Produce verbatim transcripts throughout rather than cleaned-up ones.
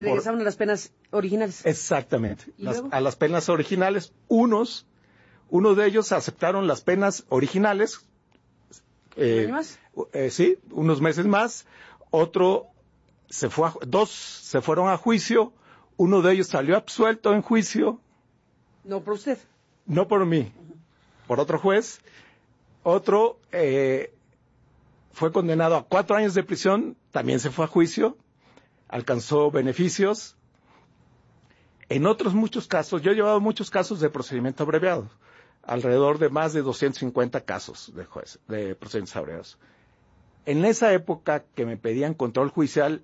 Regresaron por, a las penas originales. Exactamente, las, a las penas originales. Unos, uno de ellos aceptaron las penas originales. Eh, ¿Un año más? Eh, sí, unos meses más. Otro se fue, a, dos se fueron a juicio. Uno de ellos salió absuelto en juicio. No por usted. No por mí, uh-huh. Por otro juez. Otro eh, fue condenado a cuatro años de prisión, también se fue a juicio, alcanzó beneficios. En otros muchos casos, yo he llevado muchos casos de procedimiento abreviado, alrededor de más de doscientos cincuenta casos de juez, de procedimientos abreviados. En esa época que me pedían control judicial,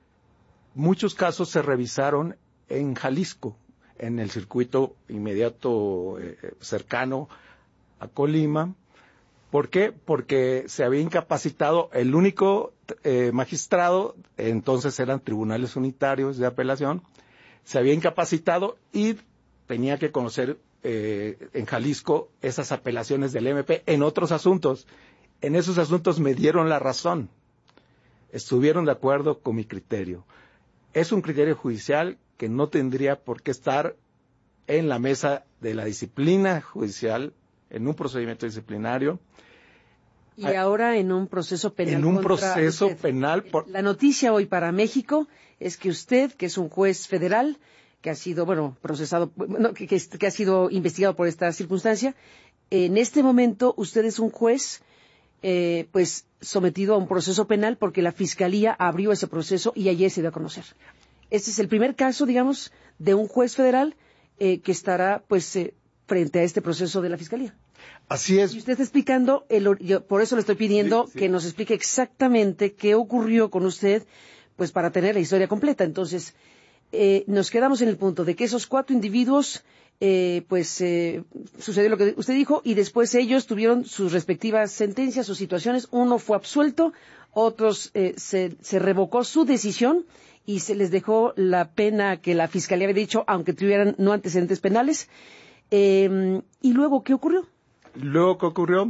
muchos casos se revisaron en Jalisco, en el circuito inmediato eh, cercano a Colima. ¿Por qué? Porque se había incapacitado el único eh, magistrado, entonces eran tribunales unitarios de apelación, se había incapacitado y tenía que conocer eh, en Jalisco esas apelaciones del M P en otros asuntos. En esos asuntos me dieron la razón, estuvieron de acuerdo con mi criterio. Es un criterio judicial que no tendría por qué estar en la mesa de la disciplina judicial, en un procedimiento disciplinario. Y ahora en un proceso penal. En un proceso usted. penal. Por... La noticia hoy para México es que usted, que es un juez federal, que ha sido, bueno, procesado, no, que, que, que ha sido investigado por esta circunstancia, en este momento usted es un juez, eh, pues, sometido a un proceso penal porque la Fiscalía abrió ese proceso y ayer se dio a conocer. Este es el primer caso, digamos, de un juez federal eh, que estará, pues, eh, frente a este proceso de la Fiscalía. Así es. Y usted está explicando, el, yo por eso le estoy pidiendo sí, sí. que nos explique exactamente qué ocurrió con usted, pues para tener la historia completa. Entonces, eh, nos quedamos en el punto de que esos cuatro individuos, eh, pues eh, sucedió lo que usted dijo, y después ellos tuvieron sus respectivas sentencias o situaciones. Uno fue absuelto, otros eh, se, se revocó su decisión y se les dejó la pena que la Fiscalía había dicho, aunque tuvieran no antecedentes penales. Eh, ¿Y luego qué ocurrió? Luego, ¿qué ocurrió?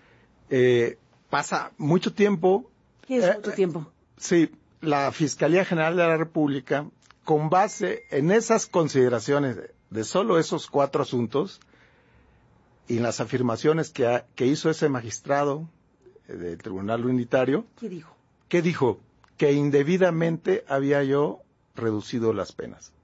Eh, pasa mucho tiempo. ¿Qué es eh, mucho tiempo? Sí, la Fiscalía General de la República, con base en esas consideraciones de, de solo esos cuatro asuntos y en las afirmaciones que, ha, que hizo ese magistrado eh, del Tribunal Unitario. ¿Qué dijo? ¿Qué dijo? Que indebidamente había yo reducido las penas.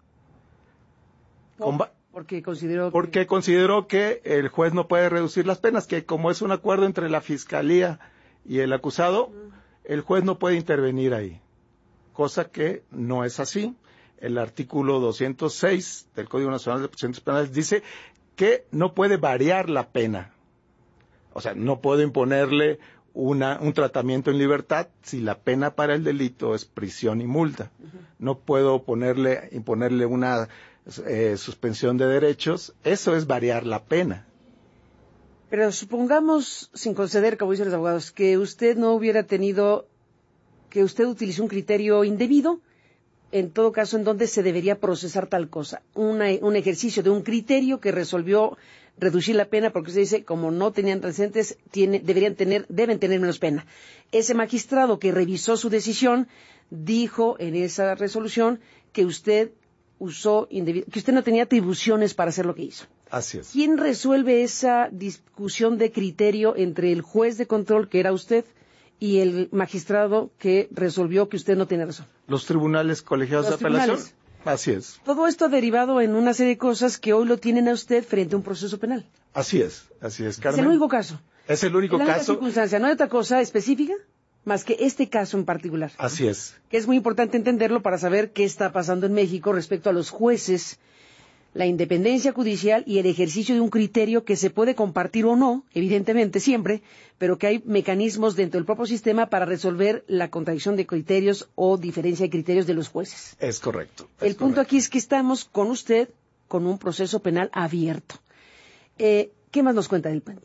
Con ba- Porque consideró que... Porque consideró que el juez no puede reducir las penas, que como es un acuerdo entre la Fiscalía y el acusado, uh-huh. el juez no puede intervenir ahí. Cosa que no es así. El artículo doscientos seis del Código Nacional de Procedimientos Penales dice que no puede variar la pena. O sea, no puedo imponerle una, un tratamiento en libertad si la pena para el delito es prisión y multa. Uh-huh. No puedo ponerle, imponerle una eh, suspensión de derechos. Eso es variar la pena. Pero supongamos, sin conceder, como dicen los abogados, que usted no hubiera tenido, que usted utilizó un criterio indebido, en todo caso, ¿en dónde se debería procesar tal cosa? Una, un ejercicio de un criterio que resolvió reducir la pena, porque usted dice, como no tenían antecedentes, tiene, deberían tener, deben tener menos pena. Ese magistrado que revisó su decisión dijo en esa resolución que usted usó indebido, que usted no tenía atribuciones para hacer lo que hizo. Así es. ¿Quién resuelve esa discusión de criterio entre el juez de control, que era usted, y el magistrado que resolvió que usted no tiene razón? Los tribunales colegiados Los de apelación. Tribunales. Así es. Todo esto ha derivado en una serie de cosas que hoy lo tienen a usted frente a un proceso penal. Así es, así es, Carmen. Es el único caso. Es el único es la única caso. circunstancia, no hay otra cosa específica más que este caso en particular. Así es. Que es muy importante entenderlo para saber qué está pasando en México respecto a los jueces, la independencia judicial y el ejercicio de un criterio que se puede compartir o no, evidentemente siempre, pero que hay mecanismos dentro del propio sistema para resolver la contradicción de criterios o diferencia de criterios de los jueces. Es correcto. Es el correcto. punto aquí es que estamos con usted con un proceso penal abierto. Eh, ¿Qué más nos cuenta del plan?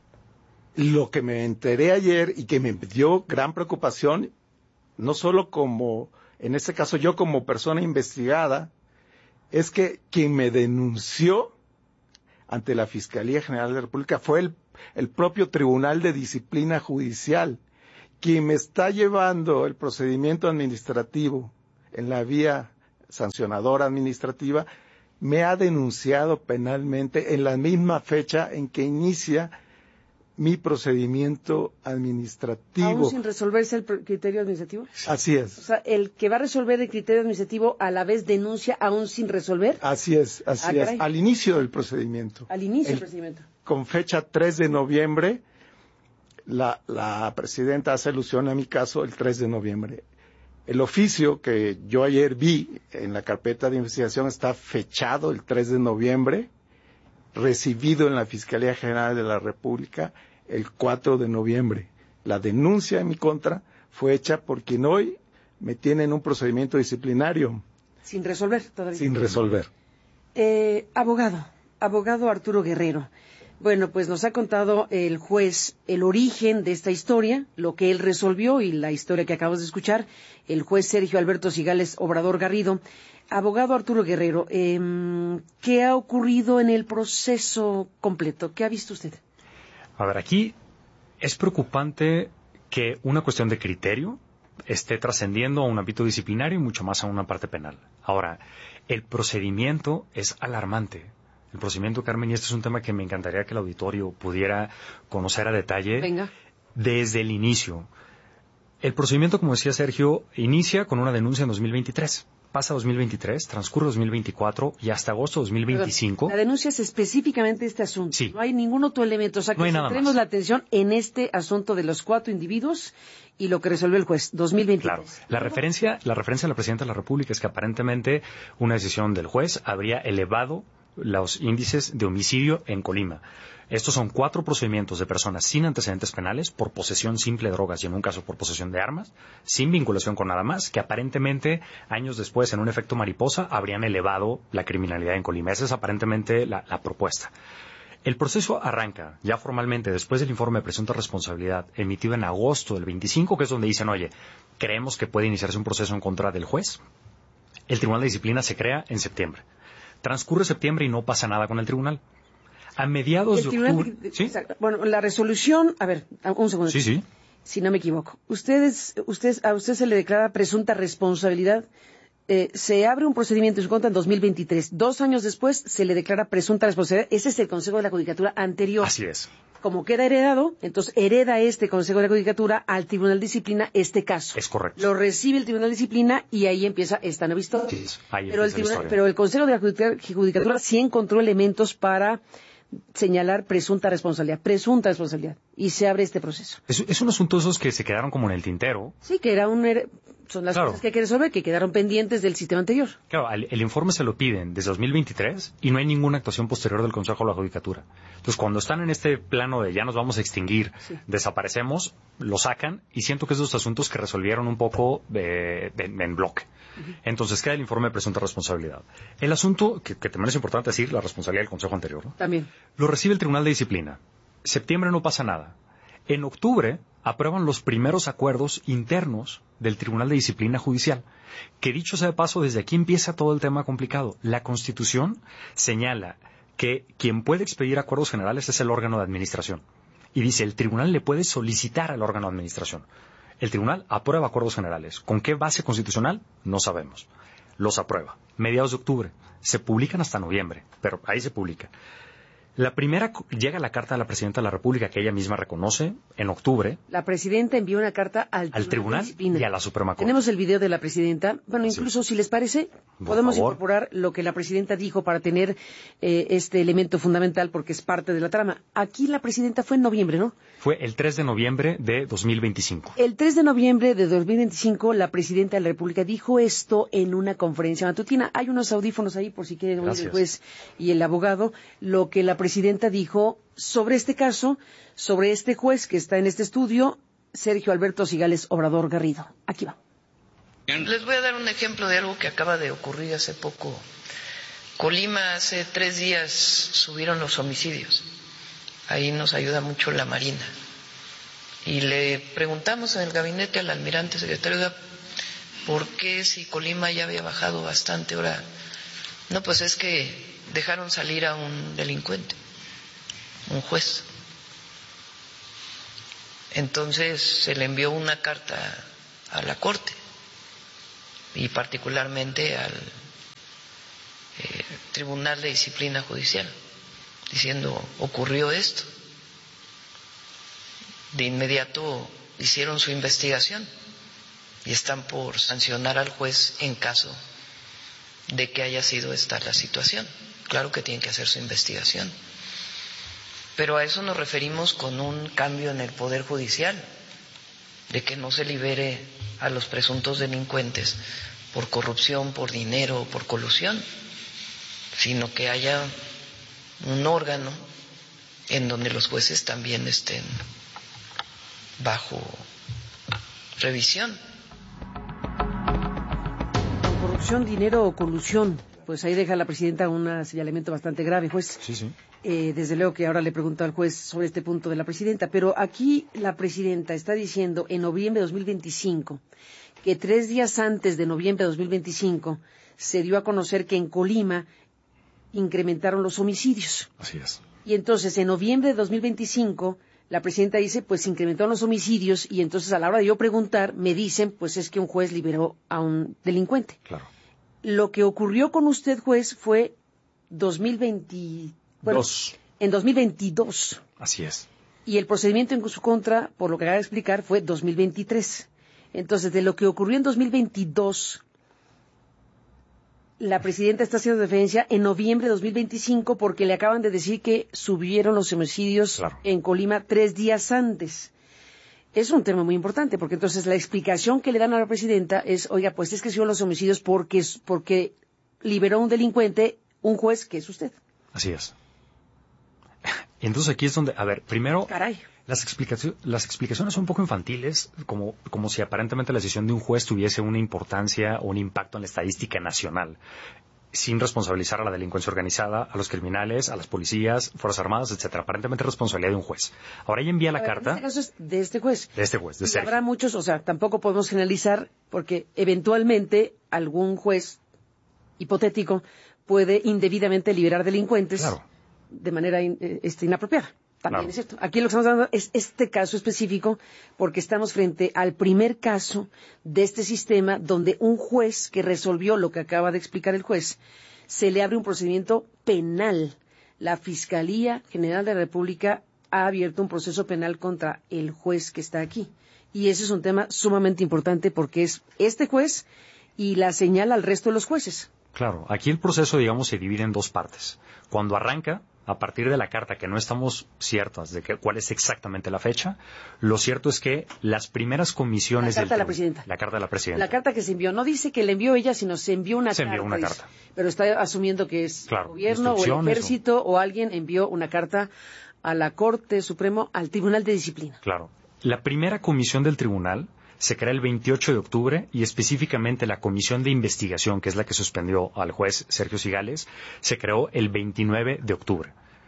Lo que me enteré ayer y que me dio gran preocupación, no solo como, en este caso yo como persona investigada, es que quien me denunció ante la Fiscalía General de la República fue el, el propio Tribunal de Disciplina Judicial, quien me está llevando el procedimiento administrativo en la vía sancionadora administrativa, me ha denunciado penalmente en la misma fecha en que inicia mi procedimiento administrativo. ¿Aún sin resolverse el criterio administrativo? Así es. O sea, el que va a resolver el criterio administrativo a la vez denuncia aún sin resolver. Así es, así ah, es. Al inicio del procedimiento. Al inicio el, del procedimiento. Con fecha tres de noviembre, la, la presidenta hace alusión a mi caso el tres de noviembre. El oficio que yo ayer vi en la carpeta de investigación está fechado el tres de noviembre, recibido en la Fiscalía General de la República el cuatro de noviembre. La denuncia en mi contra fue hecha por quien hoy me tiene en un procedimiento disciplinario. Sin resolver todavía. Sin resolver. Eh, abogado, abogado Arturo Guerrero. Bueno, pues nos ha contado el juez el origen de esta historia, lo que él resolvió y la historia que acabamos de escuchar, el juez Sergio Alberto Cigales Obrador Garrido. Abogado Arturo Guerrero, eh, ¿qué ha ocurrido en el proceso completo? ¿Qué ha visto usted? A ver, aquí es preocupante que una cuestión de criterio esté trascendiendo a un ámbito disciplinario y mucho más a una parte penal. Ahora, el procedimiento es alarmante. El procedimiento, Carmen, y este es un tema que me encantaría que el auditorio pudiera conocer a detalle. Venga. Desde el inicio. El procedimiento, como decía Sergio, inicia con una denuncia en dos mil veintitrés. Pasa dos mil veintitrés, transcurre dos mil veinticuatro y hasta agosto de dos mil veinticinco. La denuncia es específicamente este asunto. Sí. No hay ningún otro elemento. O sea, que no hay nada centremos más. la atención en este asunto de los cuatro individuos y lo que resolvió el juez, dos mil veintitrés. Claro. La referencia, la referencia de la Presidenta de la República es que aparentemente una decisión del juez habría elevado los índices de homicidio en Colima. Estos son cuatro procedimientos de personas sin antecedentes penales por posesión simple de drogas y en un caso por posesión de armas, sin vinculación con nada más, que aparentemente años después en un efecto mariposa habrían elevado la criminalidad en Colima. Esa es aparentemente la, la propuesta. El proceso arranca ya formalmente después del informe de presunta responsabilidad emitido en agosto del veinticinco, que es donde dicen, oye, creemos que puede iniciarse un proceso en contra del juez. El Tribunal de Disciplina se crea en septiembre. Transcurre septiembre y no pasa nada con el tribunal. A mediados de octubre... De, ¿Sí? Bueno, la resolución... A ver, un segundo. Sí, sí. Si no me equivoco. Ustedes, ustedes, a usted se le declara presunta responsabilidad. Eh, se abre un procedimiento en su contra en dos mil veintitrés. Dos años después se le declara presunta responsabilidad. Ese es el Consejo de la Judicatura anterior. Así es. Como queda heredado, entonces hereda este Consejo de la Judicatura al Tribunal de Disciplina este caso. Es correcto. Lo recibe el Tribunal de Disciplina y ahí empieza esta nueva historia. Sí, ahí pero, el empieza la tribunal, historia. pero el Consejo de la Judicatura sí encontró elementos para señalar presunta responsabilidad, presunta responsabilidad, y se abre este proceso. Es, es un asunto de esos que se quedaron como en el tintero. Sí, que era un... Son las Claro. cosas que hay que resolver, que quedaron pendientes del sistema anterior. Claro, el, el informe se lo piden desde dos mil veintitrés y no hay ninguna actuación posterior del Consejo de la Judicatura. Entonces, cuando están en este plano de ya nos vamos a extinguir, Sí. desaparecemos, lo sacan y siento que es de esos asuntos que resolvieron un poco de, de, de, en bloque. Uh-huh. Entonces, queda el informe de presunta responsabilidad. El asunto, que, que también es importante decir, la responsabilidad del Consejo anterior, ¿no? También. Lo recibe el Tribunal de Disciplina. Septiembre no pasa nada. En octubre aprueban los primeros acuerdos internos del Tribunal de Disciplina Judicial, que dicho sea de paso, desde aquí empieza todo el tema complicado. La Constitución señala que quien puede expedir acuerdos generales es el órgano de administración. Y dice, el tribunal le puede solicitar al órgano de administración. El tribunal aprueba acuerdos generales. ¿Con qué base constitucional? No sabemos. Los aprueba. Mediados de octubre. Se publican hasta noviembre, pero ahí se publica. La primera llega la carta de la Presidenta de la República, que ella misma reconoce, en octubre. La Presidenta envió una carta al, al Tribunal y a la Suprema Corte. Tenemos el video de la Presidenta. Bueno, incluso, sí. si les parece, Por podemos favor. incorporar lo que la Presidenta dijo para tener eh, este elemento fundamental, porque es parte de la trama. Aquí la Presidenta fue en noviembre, ¿no? Fue el tres de noviembre de dos mil veinticinco. El tres de noviembre de dos mil veinticinco, la Presidenta de la República dijo esto en una conferencia matutina. Hay unos audífonos ahí, por si quieren oír el juez y el abogado, lo que la Presidenta dijo sobre este caso, sobre este juez que está en este estudio, Sergio Alberto Cigales Obrador Garrido. Aquí va. Les voy a dar un ejemplo de algo que acaba de ocurrir hace poco. Colima, hace tres días subieron los homicidios. Ahí nos ayuda mucho la Marina. Y le preguntamos en el gabinete al almirante secretario, ¿por qué si Colima ya había bajado bastante ahora? No, pues es que dejaron salir a un delincuente, un juez. Entonces se le envió una carta a la Corte y particularmente al eh, Tribunal de Disciplina Judicial, diciendo, ocurrió esto. De inmediato hicieron su investigación y están por sancionar al juez en caso de que haya sido esta la situación. Claro que tienen que hacer su investigación, pero a eso nos referimos con un cambio en el Poder Judicial, de que no se libere a los presuntos delincuentes por corrupción, por dinero o por colusión, sino que haya un órgano en donde los jueces también estén bajo revisión. Corrupción, dinero o colusión. Pues ahí deja la presidenta un señalamiento bastante grave, juez. Sí, sí. Eh, desde luego que ahora le pregunto al juez sobre este punto de la presidenta, pero aquí la presidenta está diciendo en noviembre de dos mil veinticinco que tres días antes de noviembre de dos mil veinticinco se dio a conocer que en Colima incrementaron los homicidios. Así es. Y entonces en noviembre de dos mil veinticinco la presidenta dice, pues se incrementaron los homicidios y entonces a la hora de yo preguntar me dicen, pues es que un juez liberó a un delincuente. Claro. Lo que ocurrió con usted, juez, fue dos mil veinte, bueno, Dos. en dos mil veintidós. Así es. Y el procedimiento en su contra, por lo que acaba de explicar, fue dos mil veintitrés. Entonces, de lo que ocurrió en dos mil veintidós, la presidenta está haciendo referencia en noviembre de dos mil veinticinco porque le acaban de decir que subieron los homicidios claro. en Colima tres días antes. Es un tema muy importante, porque entonces la explicación que le dan a la presidenta es, oiga, pues es que subieron los homicidios porque, porque liberó a un delincuente, un juez que es usted. Así es. Entonces aquí es donde, a ver, primero, Caray. Las, explicaci- las explicaciones son un poco infantiles, como, como si aparentemente la decisión de un juez tuviese una importancia o un impacto en la estadística nacional, sin responsabilizar a la delincuencia organizada, a los criminales, a las policías, fuerzas armadas, etcétera. Aparentemente responsabilidad de un juez. Ahora ella envía la A ver, carta. En este caso es de este juez. De este juez, de y Sergio. habrá muchos, o sea, tampoco podemos generalizar, porque eventualmente algún juez hipotético puede indebidamente liberar delincuentes Claro. de manera in, este, inapropiada. También Claro. es cierto. Aquí lo que estamos hablando es este caso específico, porque estamos frente al primer caso de este sistema donde un juez que resolvió lo que acaba de explicar el juez, se le abre un procedimiento penal. La Fiscalía General de la República ha abierto un proceso penal contra el juez que está aquí. Y ese es un tema sumamente importante porque es este juez y la señala al resto de los jueces. Claro, aquí el proceso, digamos, se divide en dos partes. Cuando arranca, a partir de la carta, que no estamos ciertas de que, cuál es exactamente la fecha, lo cierto es que las primeras comisiones... La carta del, de la presidenta. La carta de la presidenta. La carta que se envió, no dice que la envió ella, sino se envió una se carta. envió una dice. carta. Pero está asumiendo que es claro, el gobierno o el ejército o... o alguien envió una carta a la Corte Suprema, al Tribunal de Disciplina. Claro. La primera comisión del tribunal se crea el veintiocho de octubre y específicamente la comisión de investigación, que es la que suspendió al juez Sergio Cigales, se creó el veintinueve de octubre.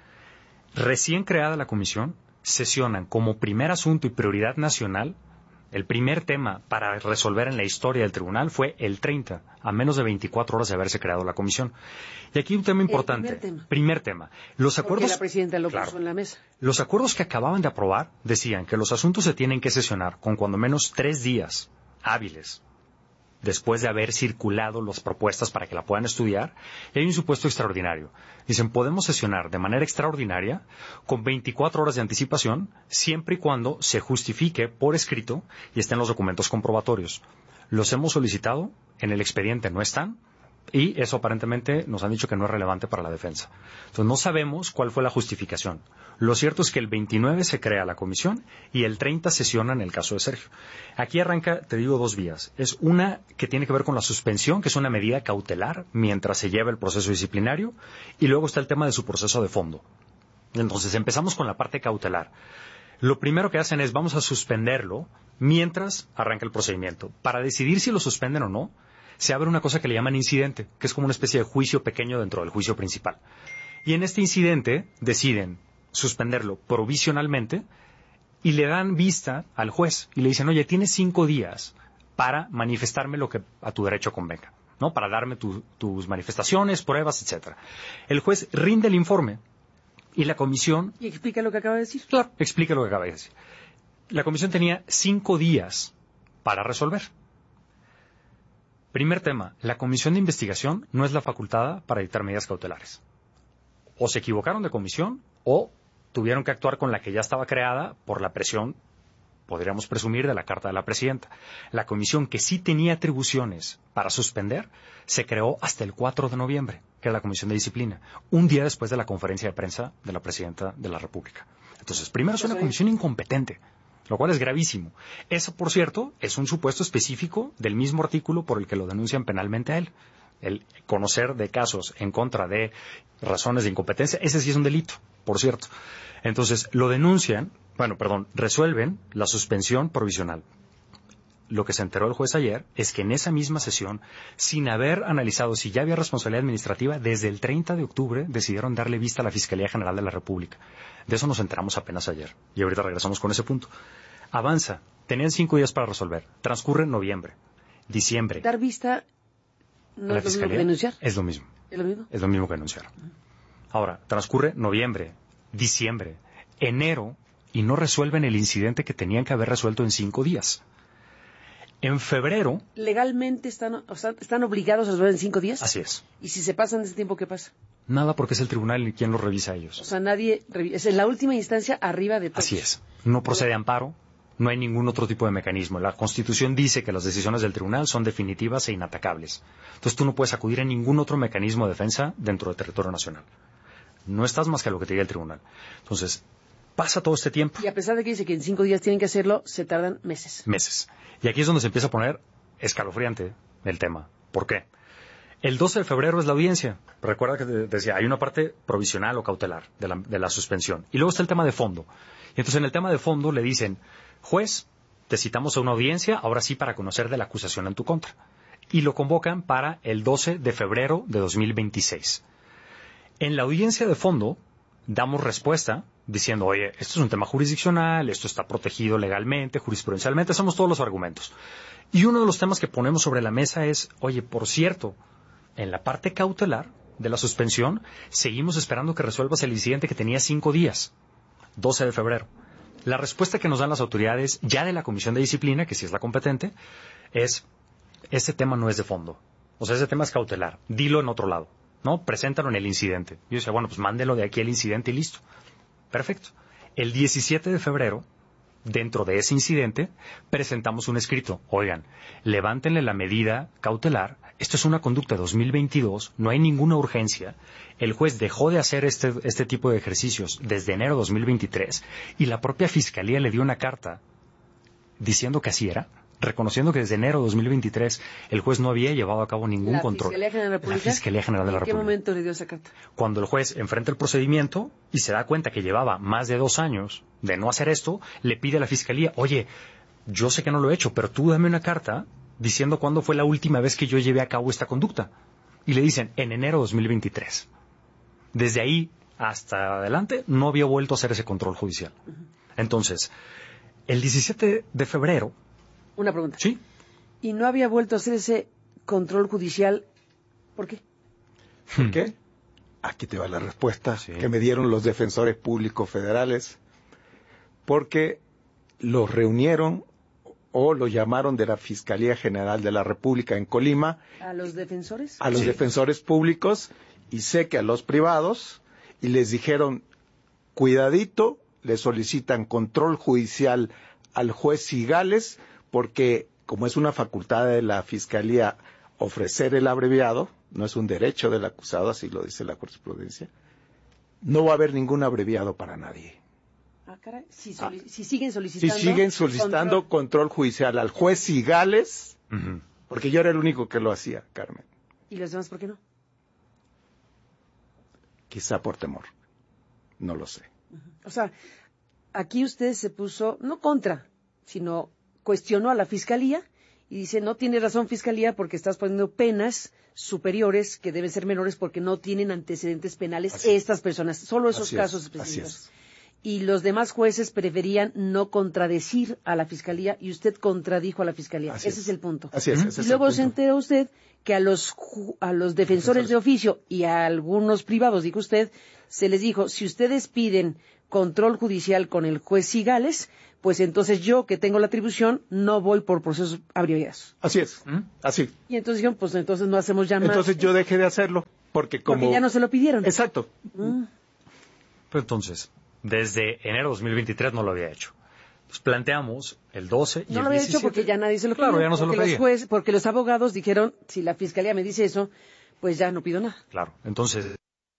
Recién creada la comisión, sesionan como primer asunto y prioridad nacional. El primer tema para resolver en la historia del tribunal fue el treinta, a menos de veinticuatro horas de haberse creado la comisión. Y aquí un tema importante. El primer tema. Primer tema. Los acuerdos, porque la presidenta lo claro, puso en la mesa. Los acuerdos que acababan de aprobar decían que los asuntos se tienen que sesionar con cuando menos tres días hábiles después de haber circulado las propuestas para que la puedan estudiar, y hay un supuesto extraordinario. Dicen, podemos sesionar de manera extraordinaria con veinticuatro horas de anticipación, siempre y cuando se justifique por escrito y estén los documentos comprobatorios. Los hemos solicitado, en el expediente no están, y eso aparentemente nos han dicho que no es relevante para la defensa. Entonces no sabemos cuál fue la justificación. Lo cierto es que el veintinueve se crea la comisión y el treinta sesiona en el caso de Sergio. Aquí arranca, te digo, dos vías. Es una que tiene que ver con la suspensión, que es una medida cautelar mientras se lleva el proceso disciplinario, y luego está el tema de su proceso de fondo. Entonces empezamos con la parte cautelar. Lo primero que hacen es vamos a suspenderlo mientras arranca el procedimiento. Para decidir si lo suspenden o no, se abre una cosa que le llaman incidente, que es como una especie de juicio pequeño dentro del juicio principal. Y en este incidente deciden suspenderlo provisionalmente y le dan vista al juez y le dicen, oye, tienes cinco días para manifestarme lo que a tu derecho convenga, ¿no? Para darme tu, tus manifestaciones, pruebas, etcétera. El juez rinde el informe y la comisión... ¿Y explica lo que acaba de decir? Claro, explica lo que acaba de decir. La comisión tenía cinco días para resolver. Primer tema, la comisión de investigación no es la facultada para dictar medidas cautelares. O se equivocaron de comisión o tuvieron que actuar con la que ya estaba creada por la presión, podríamos presumir, de la Carta de la Presidenta. La comisión que sí tenía atribuciones para suspender se creó hasta el cuatro de noviembre, que era la Comisión de Disciplina, un día después de la conferencia de prensa de la Presidenta de la República. Entonces, primero es una comisión incompetente, lo cual es gravísimo. Eso, por cierto, es un supuesto específico del mismo artículo por el que lo denuncian penalmente a él. El conocer de casos en contra de razones de incompetencia, ese sí es un delito, por cierto. Entonces, lo denuncian, bueno, perdón, resuelven la suspensión provisional. Lo que se enteró el juez ayer es que en esa misma sesión, sin haber analizado si ya había responsabilidad administrativa, desde el treinta de octubre decidieron darle vista a la Fiscalía General de la República. De eso nos enteramos apenas ayer. Y ahorita regresamos con ese punto. Avanza. Tenían cinco días para resolver. Transcurre noviembre, diciembre. Dar vista no a la es lo mismo Fiscalía que denunciar. Es lo mismo. ¿Es lo mismo? Es lo mismo que denunciar. Ahora, transcurre noviembre, diciembre, enero, y no resuelven el incidente que tenían que haber resuelto en cinco días. En febrero... ¿Legalmente están, o sea, están obligados a resolver en cinco días? Así es. ¿Y si se pasan de ese tiempo, qué pasa? Nada, porque es el tribunal quien lo revisa a ellos. O sea, nadie... Es en la última instancia arriba de todo. Así es. No procede amparo, no hay ningún otro tipo de mecanismo. La Constitución dice que las decisiones del tribunal son definitivas e inatacables. Entonces tú no puedes acudir a ningún otro mecanismo de defensa dentro del territorio nacional. No estás más que a lo que te diga el tribunal. Entonces, pasa todo este tiempo. Y a pesar de que dice que en cinco días tienen que hacerlo, se tardan meses. Meses. Y aquí es donde se empieza a poner escalofriante el tema. ¿Por qué? El doce de febrero es la audiencia. Recuerda que te decía, hay una parte provisional o cautelar de la, de la suspensión. Y luego está el tema de fondo. Y entonces en el tema de fondo le dicen, juez, te citamos a una audiencia, ahora sí para conocer de la acusación en tu contra. Y lo convocan para el doce de febrero de dos mil veintiséis. En la audiencia de fondo damos respuesta diciendo, oye, esto es un tema jurisdiccional, esto está protegido legalmente, jurisprudencialmente, hacemos todos los argumentos. Y uno de los temas que ponemos sobre la mesa es, oye, por cierto, en la parte cautelar de la suspensión, seguimos esperando que resuelvas el incidente que tenía cinco días, doce de febrero. La respuesta que nos dan las autoridades, ya de la Comisión de Disciplina, que sí es la competente, es, ese tema no es de fondo. O sea, ese tema es cautelar. Dilo en otro lado, ¿no? Preséntalo en el incidente. Yo decía, bueno, pues mándelo de aquí el incidente y listo. Perfecto. El diecisiete de febrero, dentro de ese incidente, presentamos un escrito. Oigan, levántenle la medida cautelar. Esto es una conducta de dos mil veintidós. No hay ninguna urgencia. El juez dejó de hacer este, este tipo de ejercicios desde enero de dos mil veintitrés y la propia Fiscalía le dio una carta diciendo que así era, reconociendo que desde enero de dos mil veintitrés el juez no había llevado a cabo ningún ¿La control. Fiscalía General de la República? La Fiscalía General de la ¿En qué República. momento le dio esa carta? Cuando el juez enfrenta el procedimiento y se da cuenta que llevaba más de dos años de no hacer esto, le pide a la Fiscalía, oye, yo sé que no lo he hecho, pero tú dame una carta diciendo cuándo fue la última vez que yo llevé a cabo esta conducta. Y le dicen, en enero de dos mil veintitrés. Desde ahí hasta adelante no había vuelto a hacer ese control judicial. Uh-huh. Entonces, el diecisiete de febrero... Una pregunta. Sí. ¿Y no había vuelto a hacer ese control judicial? ¿Por qué? ¿Por qué? Aquí te va la respuesta sí. que me dieron los defensores públicos federales. Porque los reunieron o lo llamaron de la Fiscalía General de la República en Colima. ¿A los defensores? A los sí. defensores públicos, y sé que a los privados, y les dijeron, cuidadito, le solicitan control judicial al juez Cigales, porque como es una facultad de la Fiscalía ofrecer el abreviado, no es un derecho del acusado, así lo dice la jurisprudencia, no va a haber ningún abreviado para nadie. Ah, caray. Si, soli- ah. si siguen solicitando... Si siguen solicitando control, control judicial al juez Cigales, uh-huh. porque yo era el único que lo hacía, Carmen. ¿Y los demás por qué no? Quizá por temor. No lo sé. Uh-huh. O sea, aquí usted se puso, no contra, sino cuestionó a la Fiscalía y dice, no tiene razón Fiscalía porque estás poniendo penas superiores que deben ser menores porque no tienen antecedentes penales estas personas, solo esos así casos es, específicos. y los demás jueces preferían no contradecir a la Fiscalía y usted contradijo a la Fiscalía. Así ese es. es el punto. Así es. ¿Mm? Ese y es luego el se punto. entera usted que a los, a los defensores, defensores de oficio y a algunos privados, dijo usted, se les dijo, si ustedes piden control judicial con el juez Cigales, pues entonces yo, que tengo la atribución, no voy por procesos abreviados. Así es, ¿Mm? así. Y entonces dijeron, pues entonces no hacemos llamar. Entonces yo dejé de hacerlo, porque como... Porque ya no se lo pidieron. Exacto. Mm. Pero entonces, desde enero de dos mil veintitrés no lo había hecho. Pues planteamos el doce y no el lo había diecisiete. hecho porque ya nadie se lo pidió. Claro, ya no se lo porque pedía. Los jueces, porque los abogados dijeron, si la Fiscalía me dice eso, pues ya no pido nada. Claro, entonces...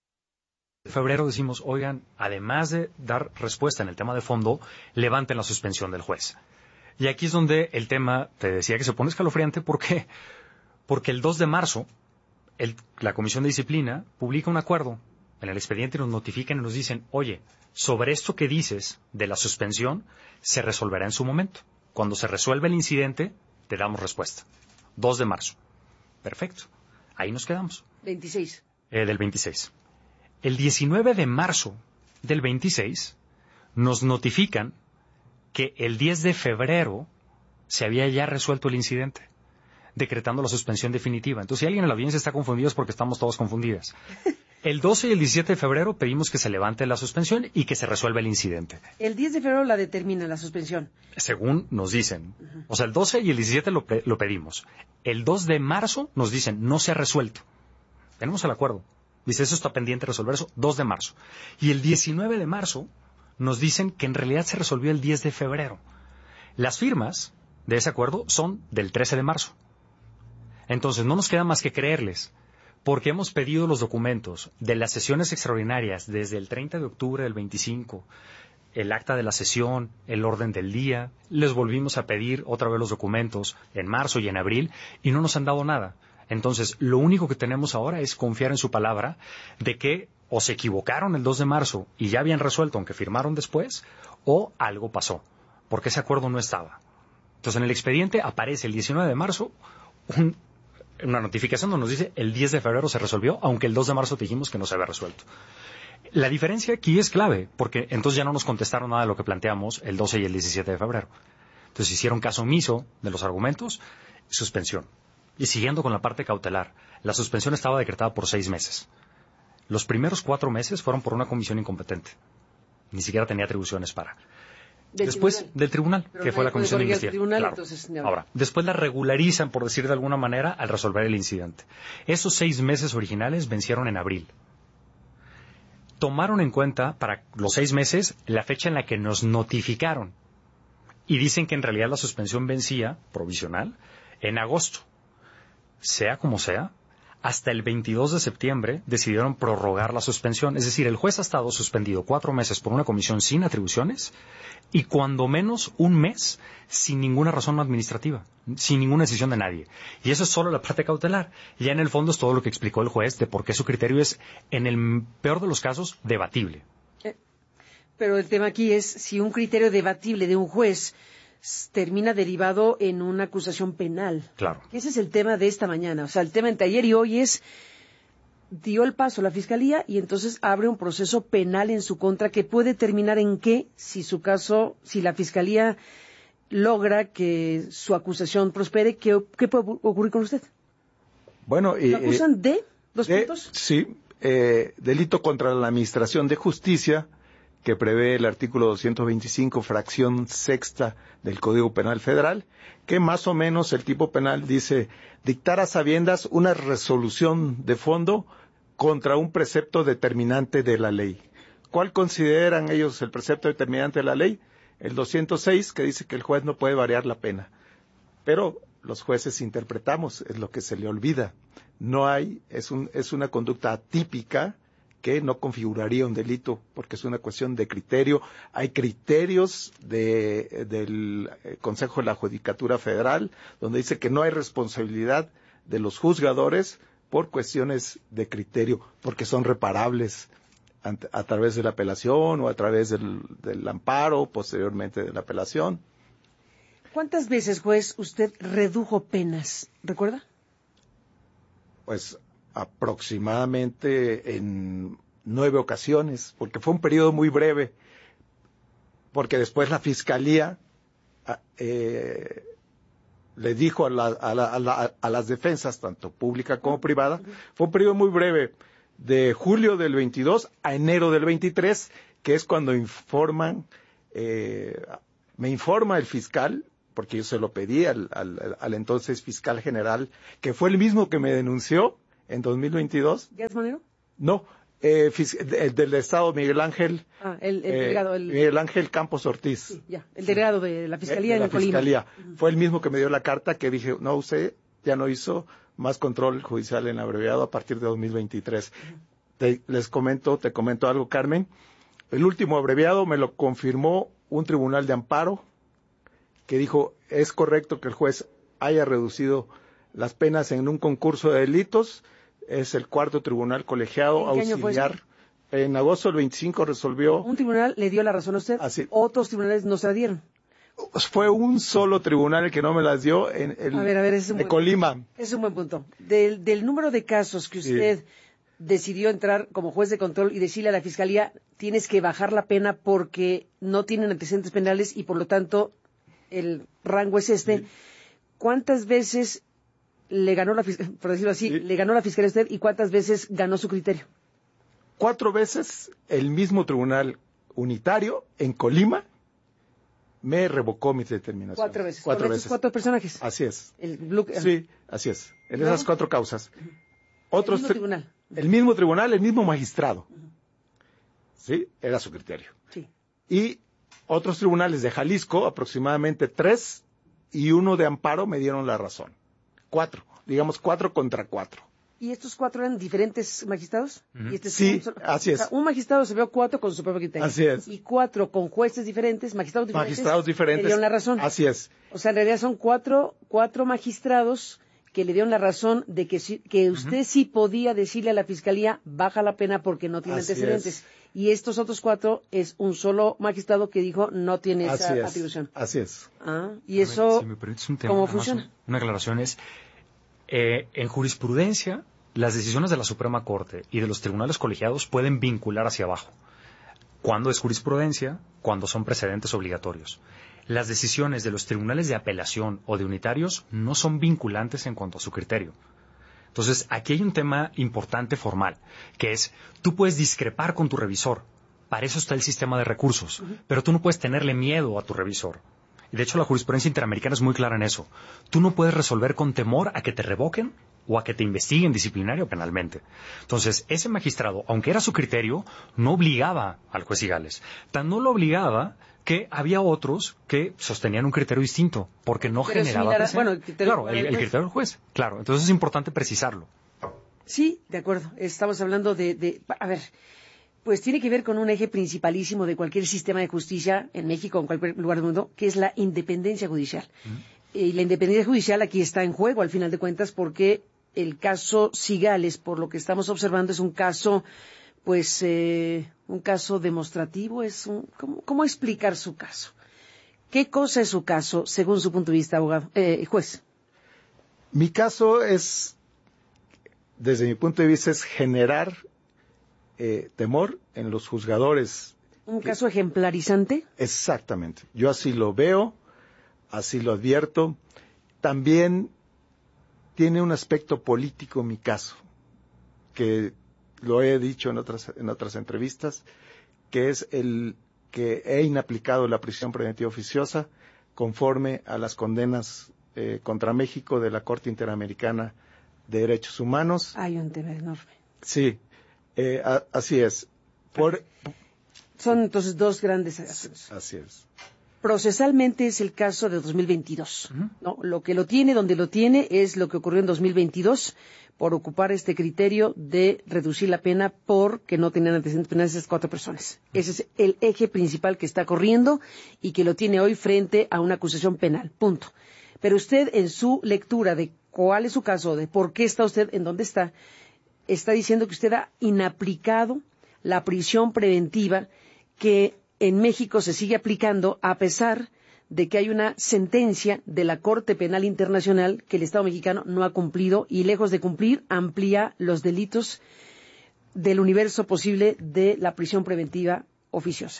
En febrero decimos, oigan, además de dar respuesta en el tema de fondo, levanten la suspensión del juez. Y aquí es donde el tema, te decía que se pone escalofriante, ¿por qué? Porque el dos de marzo, el, la Comisión de Disciplina publica un acuerdo en el expediente y nos notifican y nos dicen, oye, sobre esto que dices de la suspensión, se resolverá en su momento. Cuando se resuelva el incidente, te damos respuesta. dos de marzo. Perfecto. Ahí nos quedamos. veintiséis. Eh, del veintiséis. El diecinueve de marzo del veintiséis nos notifican que el diez de febrero se había ya resuelto el incidente, decretando la suspensión definitiva. Entonces, si alguien en la audiencia está confundido es porque estamos todos confundidas. El doce y el diecisiete de febrero pedimos que se levante la suspensión y que se resuelva el incidente. El diez de febrero la determina la suspensión. Según nos dicen. Uh-huh. O sea, el doce y el diecisiete lo, lo pedimos. El dos de marzo nos dicen, no se ha resuelto. Tenemos el acuerdo. Dice, eso está pendiente de resolver eso, dos de marzo. Y el diecinueve de marzo nos dicen que en realidad se resolvió el diez de febrero. Las firmas de ese acuerdo son del trece de marzo. Entonces, no nos queda más que creerles, porque hemos pedido los documentos de las sesiones extraordinarias desde el treinta de octubre del veinticinco, el acta de la sesión, el orden del día, les volvimos a pedir otra vez los documentos en marzo y en abril, y no nos han dado nada. Entonces, lo único que tenemos ahora es confiar en su palabra de que o se equivocaron el dos de marzo y ya habían resuelto, aunque firmaron después, o algo pasó, porque ese acuerdo no estaba. Entonces, en el expediente aparece el diecinueve de marzo un, una notificación donde nos dice el diez de febrero se resolvió, aunque el dos de marzo dijimos que no se había resuelto. La diferencia aquí es clave, porque entonces ya no nos contestaron nada de lo que planteamos el doce y el diecisiete de febrero. Entonces, hicieron caso omiso de los argumentos, suspensión. Y siguiendo con la parte cautelar, la suspensión estaba decretada por seis meses. Los primeros cuatro meses fueron por una comisión incompetente. Ni siquiera tenía atribuciones para. Del después tribunal. del tribunal, Pero que no fue la comisión de investigación. investigación. Claro. Entonces, Ahora, después la regularizan, por decir de alguna manera, al resolver el incidente. Esos seis meses originales vencieron en abril. Tomaron en cuenta, para los seis meses, la fecha en la que nos notificaron. Y dicen que en realidad la suspensión vencía, provisional, en agosto. Sea como sea, hasta el veintidós de septiembre decidieron prorrogar la suspensión. Es decir, el juez ha estado suspendido cuatro meses por una comisión sin atribuciones y cuando menos un mes sin ninguna razón administrativa, sin ninguna decisión de nadie. Y eso es solo la parte cautelar. Ya en el fondo es todo lo que explicó el juez de por qué su criterio es, en el peor de los casos, debatible. Pero el tema aquí es si un criterio debatible de un juez termina derivado en una acusación penal. Claro. Ese es el tema de esta mañana. O sea, el tema entre ayer y hoy es, dio el paso a la Fiscalía y entonces abre un proceso penal en su contra que puede terminar en qué, si su caso, si la Fiscalía logra que su acusación prospere, ¿qué, qué puede ocurrir con usted? Bueno, ¿Lo acusan eh, de dos de, puntos? Sí, eh, delito contra la Administración de Justicia, que prevé el artículo doscientos veinticinco, fracción sexta del Código Penal Federal, que más o menos el tipo penal dice dictar a sabiendas una resolución de fondo contra un precepto determinante de la ley. ¿Cuál consideran ellos el precepto determinante de la ley? El doscientos seis, que dice que el juez no puede variar la pena. Pero los jueces interpretamos, es lo que se le olvida. No hay, es, un, es una conducta atípica que no configuraría un delito, porque es una cuestión de criterio. Hay criterios de, del Consejo de la Judicatura Federal, donde dice que no hay responsabilidad de los juzgadores por cuestiones de criterio, porque son reparables a, a través de la apelación o a través del, del amparo, posteriormente de la apelación. ¿Cuántas veces, juez, usted redujo penas? ¿Recuerda? Pues aproximadamente en nueve ocasiones, porque fue un periodo muy breve, porque después la Fiscalía eh, le dijo a, la, a, la, a, la, a las defensas, tanto pública como privada, fue un periodo muy breve, de julio del veintidós a enero del veintitrés, que es cuando informan, eh, me informa el fiscal, porque yo se lo pedí al, al, al entonces fiscal general, que fue el mismo que me denunció en dos mil veintidós. ¿Gertz Manero? No, eh, el del Estado, Miguel Ángel. Ah, el, el delegado. El... Miguel Ángel Campos Ortiz. Sí, ya, el delegado de la Fiscalía de, de en la Colima. Fiscalía. Uh-huh. Fue el mismo que me dio la carta que dije, no, usted ya no hizo más control judicial en abreviado a partir de dos mil veintitrés. Uh-huh. Te, les comento, te comento algo, Carmen. El último abreviado me lo confirmó un tribunal de amparo que dijo, es correcto que el juez haya reducido las penas en un concurso de delitos. Es el cuarto tribunal colegiado auxiliar. En agosto del veinticinco resolvió. Un tribunal le dio la razón a usted. Así. Otros tribunales no se la dieron. Fue un solo tribunal el que no me las dio, en el a ver, a ver, es un de buen, Colima. Es un buen punto. Del, del número de casos que usted sí. decidió entrar como juez de control y decirle a la Fiscalía, tienes que bajar la pena porque no tienen antecedentes penales y por lo tanto el rango es este. Sí. ¿Cuántas veces le ganó la, por decirlo así, sí. le ganó la Fiscalía a usted y cuántas veces ganó su criterio? Cuatro veces el mismo tribunal unitario en Colima me revocó mis determinaciones. Cuatro veces. Cuatro ¿Con veces. Estos cuatro personajes? Así es. El Blue... Sí, así es. En ¿No? esas cuatro causas. Uh-huh. Otros el mismo tribunal. El mismo tribunal, el mismo magistrado. Uh-huh. Sí, era su criterio. Sí. Y otros tribunales de Jalisco, aproximadamente tres, y uno de amparo me dieron la razón. Cuatro. Digamos cuatro contra cuatro. ¿Y estos cuatro eran diferentes magistrados? Uh-huh. ¿Y este sí, un, así es. O sea, un magistrado se vio cuatro con su propio criterio. Así es. Y cuatro con jueces diferentes, magistrados diferentes. Magistrados diferentes. Le dieron la razón. Así es. O sea, en realidad son cuatro, cuatro magistrados que le dieron la razón de que, que usted uh-huh. sí podía decirle a la Fiscalía, baja la pena porque no tiene así antecedentes. Es. Y estos otros cuatro es un solo magistrado que dijo, no tiene así esa es. atribución. Así es. Ah, y eso, si me permites un tema, ¿cómo funciona? Una aclaración es, eh, en jurisprudencia, las decisiones de la Suprema Corte y de los tribunales colegiados pueden vincular hacia abajo. ¿Cuándo es jurisprudencia? Cuando son precedentes obligatorios. Las decisiones de los tribunales de apelación o de unitarios no son vinculantes en cuanto a su criterio. Entonces, aquí hay un tema importante formal, que es, tú puedes discrepar con tu revisor. Para eso está el sistema de recursos. Uh-huh. Pero tú no puedes tenerle miedo a tu revisor. Y de hecho, la jurisprudencia interamericana es muy clara en eso. Tú no puedes resolver con temor a que te revoquen o a que te investiguen disciplinario o penalmente. Entonces, ese magistrado, aunque era su criterio, no obligaba al juez Cigales. Tan no lo obligaba que había otros que sostenían un criterio distinto, porque no Pero generaba... Similar a, bueno, el criterio, claro, el, el criterio del juez. Claro, entonces es importante precisarlo. Sí, de acuerdo. Estamos hablando de... de a ver... Pues tiene que ver con un eje principalísimo de cualquier sistema de justicia en México o en cualquier lugar del mundo, que es la independencia judicial. Uh-huh. Y la independencia judicial aquí está en juego, al final de cuentas, porque el caso Cigales, por lo que estamos observando, es un caso, pues, eh, un caso demostrativo. Es un, ¿cómo, ¿Cómo explicar su caso? ¿Qué cosa es su caso, según su punto de vista, abogado, eh, juez? Mi caso es, desde mi punto de vista, es generar Eh, temor en los juzgadores. ¿Un caso ejemplarizante? Exactamente. Yo así lo veo, así lo advierto. También tiene un aspecto político mi caso, que lo he dicho en otras, en otras entrevistas, que es el que he inaplicado la prisión preventiva oficiosa conforme a las condenas eh, contra México de la Corte Interamericana de Derechos Humanos. Hay un tema enorme. Sí. Eh, a, así es. Por... Son entonces dos grandes asuntos. Así es. Procesalmente es el caso de dos mil veintidós. Uh-huh. ¿No? Lo que lo tiene, donde lo tiene, es lo que ocurrió en dos mil veintidós por ocupar este criterio de reducir la pena porque no tenían antecedentes penales esas cuatro personas. Uh-huh. Ese es el eje principal que está corriendo y que lo tiene hoy frente a una acusación penal. Punto. Pero usted, en su lectura de cuál es su caso, de por qué está usted en donde está, está diciendo que usted ha inaplicado la prisión preventiva que en México se sigue aplicando a pesar de que hay una sentencia de la Corte Penal Internacional que el Estado mexicano no ha cumplido y, lejos de cumplir, amplía los delitos del universo posible de la prisión preventiva oficiosa.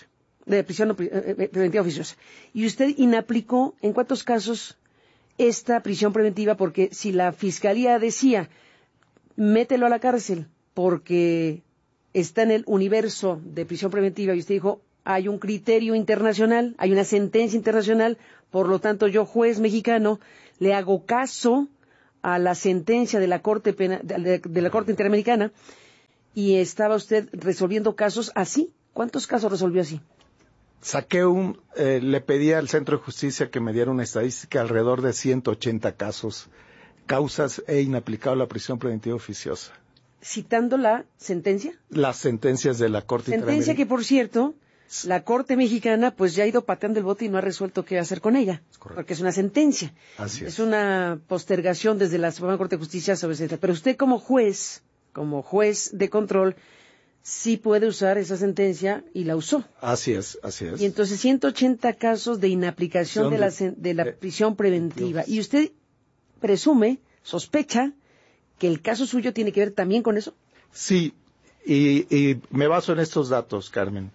de prisión eh, preventiva oficiosa. Y usted inaplicó, ¿en cuántos casos esta prisión preventiva? Porque si la Fiscalía decía, mételo a la cárcel porque está en el universo de prisión preventiva, y usted dijo, hay un criterio internacional, hay una sentencia internacional, por lo tanto yo, juez mexicano, le hago caso a la sentencia de la Corte Pena, de, de la Corte Interamericana, y estaba usted resolviendo casos así. ¿Cuántos casos resolvió así? Saqué un, eh, le pedí al Centro de Justicia que me diera una estadística alrededor de ciento ochenta casos, causas e inaplicado la prisión preventiva oficiosa. ¿Citando la sentencia? Las sentencias de la Corte Interamericana. Sentencia que, por cierto, la Corte Mexicana pues ya ha ido pateando el bote y no ha resuelto qué hacer con ella, es porque es una sentencia. Así es. Es una postergación desde la Suprema Corte de Justicia sobre ese. Pero usted como juez, como juez de control, sí puede usar esa sentencia y la usó. Así es, así es. Y entonces ciento ochenta casos de inaplicación de, de la, de la prisión preventiva. Y usted presume, sospecha, que el caso suyo tiene que ver también con eso. Sí, y, y me baso en estos datos, Carmen.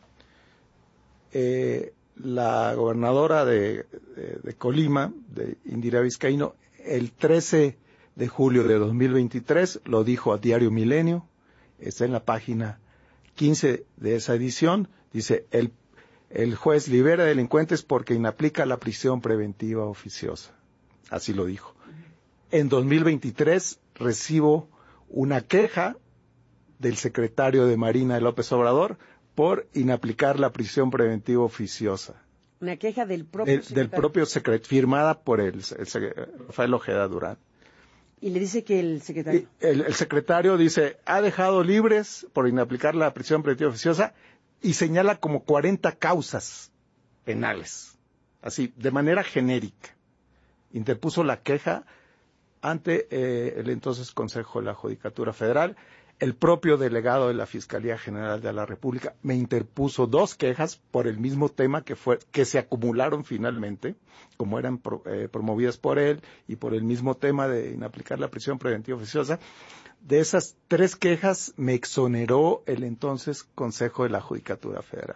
Eh, la gobernadora de, de, de Colima, de Indira Vizcaíno, el trece de julio de dos mil veintitrés lo dijo a Diario Milenio, está en la página quince de esa edición, dice, el, el juez libera delincuentes porque inaplica la prisión preventiva oficiosa. Así lo dijo. En dos mil veintitrés recibo una queja del secretario de Marina de López Obrador por inaplicar la prisión preventiva oficiosa. Una queja del propio del, del propio secretario, firmada por el, el Rafael Ojeda Durán. Y le dice que el secretario... El, el secretario dice, ha dejado libres por inaplicar la prisión preventiva oficiosa y señala como cuarenta causas penales, así, de manera genérica. Interpuso la queja ante eh, el entonces Consejo de la Judicatura Federal. El propio delegado de la Fiscalía General de la República me interpuso dos quejas por el mismo tema que fue que se acumularon finalmente, como eran pro, eh, promovidas por él y por el mismo tema de inaplicar la prisión preventiva oficiosa. De esas tres quejas me exoneró el entonces Consejo de la Judicatura Federal.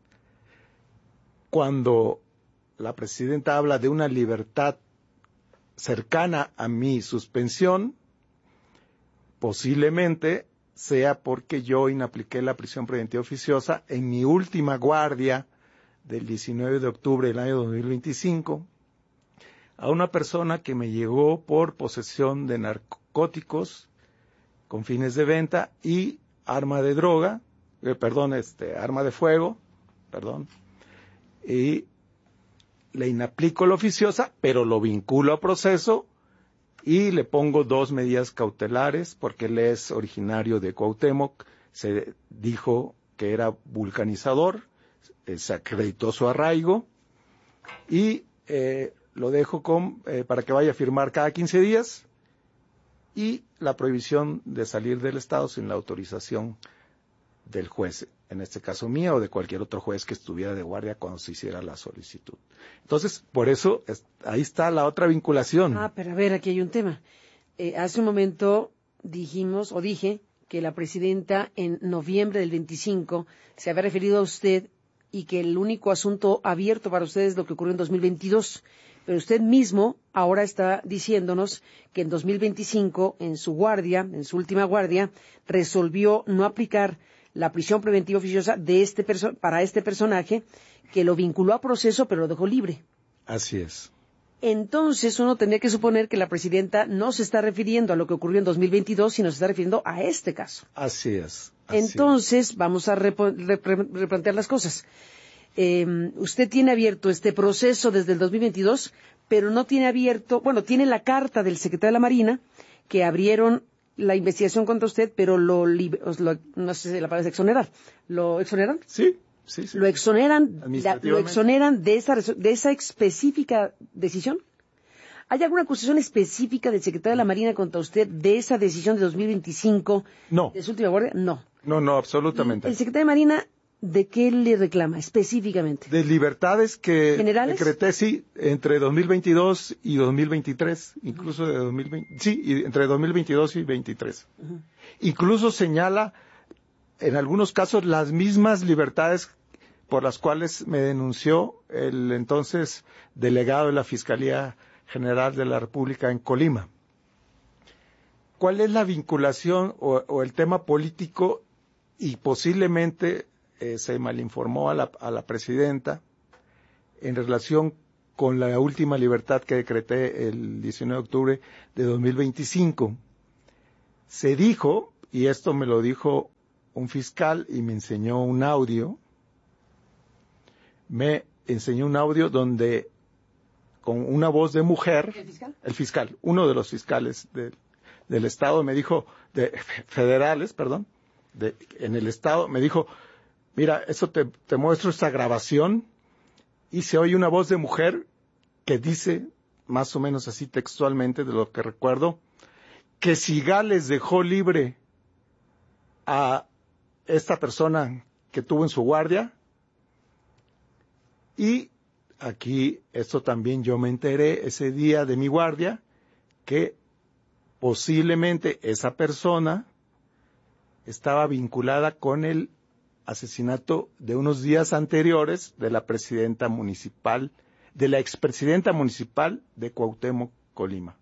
Cuando la presidenta habla de una libertad cercana a mi suspensión, posiblemente sea porque yo inapliqué la prisión preventiva oficiosa en mi última guardia del diecinueve de octubre del año dos mil veinticinco a una persona que me llegó por posesión de narcóticos con fines de venta y arma de droga, eh, perdón, este, arma de fuego, perdón, y le inaplico la oficiosa, pero lo vinculo a proceso y le pongo dos medidas cautelares, porque él es originario de Cuauhtémoc, se dijo que era vulcanizador, eh, se acreditó su arraigo, y eh, lo dejo con, eh, para que vaya a firmar cada quince días, y la prohibición de salir del Estado sin la autorización del juez, en este caso mía o de cualquier otro juez que estuviera de guardia cuando se hiciera la solicitud. Entonces, por eso, es, ahí está la otra vinculación. Ah, pero a ver, aquí hay un tema. Eh, hace un momento dijimos, o dije, que la presidenta en noviembre del veinticinco se había referido a usted y que el único asunto abierto para usted es lo que ocurrió en dos mil veintidós. Pero usted mismo ahora está diciéndonos que en dos mil veinticinco, en su guardia, en su última guardia, resolvió no aplicar la prisión preventiva oficiosa de este perso- para este personaje, que lo vinculó a proceso pero lo dejó libre. Así es. Entonces uno tendría que suponer que la presidenta no se está refiriendo a lo que ocurrió en dos mil veintidós, sino se está refiriendo a este caso. Así es. Así Entonces es. vamos a repo- repre- replantear las cosas. Eh, usted tiene abierto este proceso desde el dos mil veintidós, pero no tiene abierto, bueno, tiene la carta del secretario de la Marina que abrieron la investigación contra usted, pero lo, lo no sé si la palabra es exonerar. ¿Lo exoneran? Sí, sí, sí. ¿Lo exoneran, la, lo exoneran de esa, de esa específica decisión? ¿Hay alguna acusación específica del secretario de la Marina contra usted de esa decisión de dos mil veinticinco? No. ¿De su última guardia? No. No, no, absolutamente. ¿El secretario de Marina de qué le reclama específicamente? De libertades que ¿Generales? decreté, sí, entre dos mil veintidós y dos mil veintitrés, incluso de dos mil veinte, sí, y entre dos mil veintidós y veintitrés. Uh-huh. Incluso señala, en algunos casos, las mismas libertades por las cuales me denunció el entonces delegado de la Fiscalía General de la República en Colima. ¿Cuál es la vinculación o, o el tema político? Y posiblemente eh, se malinformó a la, a la presidenta en relación con la última libertad que decreté el diecinueve de octubre de dos mil veinticinco. Se dijo, y esto me lo dijo un fiscal y me enseñó un audio, me enseñó un audio donde con una voz de mujer, ¿El fiscal? el fiscal, uno de los fiscales del, del estado me dijo, de federales, perdón, de, en el estado, me dijo, mira, eso te, te muestro esta grabación, y se oye una voz de mujer que dice, más o menos así textualmente de lo que recuerdo, que si Gales dejó libre a esta persona que tuvo en su guardia, y aquí, esto también yo me enteré ese día de mi guardia, que posiblemente esa persona estaba vinculada con el asesinato de unos días anteriores de la presidenta municipal, de la expresidenta municipal de Cuauhtémoc, Colima,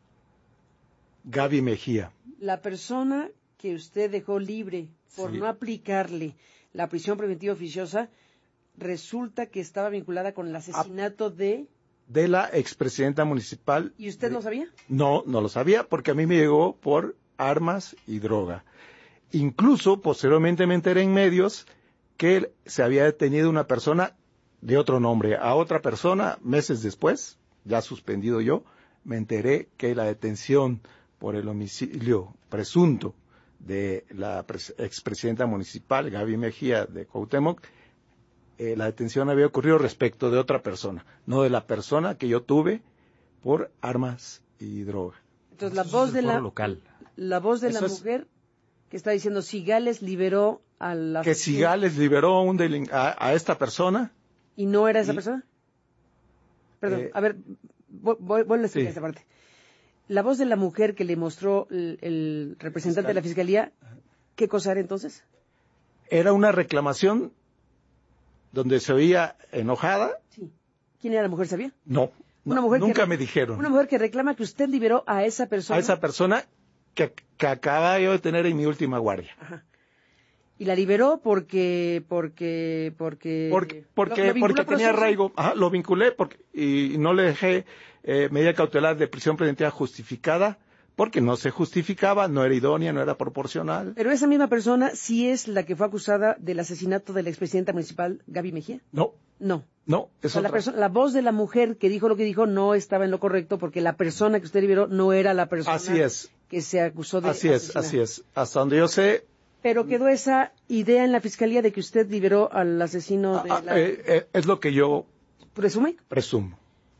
Gaby Mejía. La persona que usted dejó libre por Sí. no aplicarle la prisión preventiva oficiosa, resulta que estaba vinculada con el asesinato de... De la expresidenta municipal. ¿Y usted de... lo sabía? No, no lo sabía, porque a mí me llegó por armas y droga. Incluso, posteriormente me enteré en medios que se había detenido una persona de otro nombre. A otra persona, meses después, ya suspendido yo, me enteré que la detención por el homicidio presunto de la expresidenta municipal, Gaby Mejía, de Cuauhtémoc, eh, la detención había ocurrido respecto de otra persona, no de la persona que yo tuve por armas y droga. Entonces la voz de la local. la voz de Eso la es- mujer que está diciendo Cigales liberó a la Que Cigales liberó un delin- a, a esta persona. y no era esa y- persona. Perdón, eh, a ver, voy, voy, vuelvo a explicar sí. esta parte. La voz de la mujer que le mostró el, el representante Fiscal. de la fiscalía, ¿qué cosa era entonces? Era una reclamación donde se oía enojada. Sí. ¿Quién era la mujer, sabía? No, Una no, mujer que nunca re- me dijeron. Una mujer que reclama que usted liberó a esa persona. A esa persona que, que acababa yo de tener en mi última guardia. Ajá. Y la liberó porque, porque, porque... Porque, lo- porque, lo vinculó porque a tenía proceso. arraigo. Ajá, lo vinculé porque, y no le dejé eh, medida cautelar de prisión preventiva justificada porque no se justificaba, no era idónea, no era proporcional. Pero esa misma persona sí es la que fue acusada del asesinato de la expresidenta municipal Gaby Mejía. No, No. no, O es sea, la, otra. perso- la voz de la mujer que dijo lo que dijo no estaba en lo correcto porque la persona que usted liberó no era la persona Así es, que se acusó de así es, asesinar. así es. Hasta donde yo sé, Pero quedó esa idea en la fiscalía de que usted liberó al asesino de ah, la... eh, eh, es lo que yo ¿Presume? presumo.